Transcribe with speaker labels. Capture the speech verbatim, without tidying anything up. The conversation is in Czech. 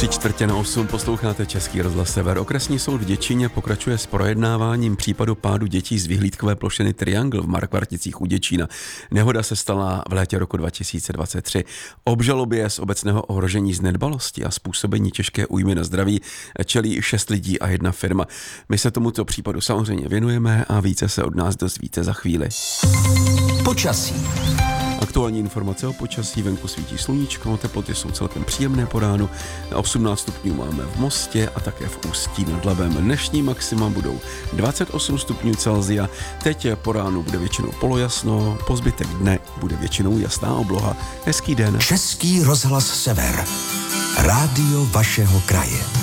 Speaker 1: Tři čtvrtě na osm posloucháte Český rozhlas Sever. Okresní soud v Děčíně pokračuje s projednáváním případu pádu dětí z vyhlídkové plošiny Triangle v Markvarticích u Děčína. Nehoda se stala v létě roku dva tisíce dvacet tři. Obžalobě z obecného ohrožení z nedbalosti a způsobení těžké újmy na zdraví čelí šest lidí a jedna firma. My se tomuto případu samozřejmě věnujeme a více se od nás dozvíte za chvíli.
Speaker 2: Počasí.
Speaker 1: Aktuální informace o počasí, venku svítí sluníčko, teploty jsou celkem příjemné po ránu, osmnáct stupňů máme v Mostě a také v Ústí nad Labem. Dnešní maxima budou dvacet osm stupňů Celsia, teď po ránu bude většinou polojasno, po zbytek dne bude většinou jasná obloha. Hezký den.
Speaker 2: Český rozhlas Sever, rádio vašeho kraje.